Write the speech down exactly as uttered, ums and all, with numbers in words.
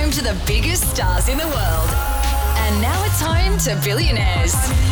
home to the biggest stars in the world. And now it's home to Billionaires.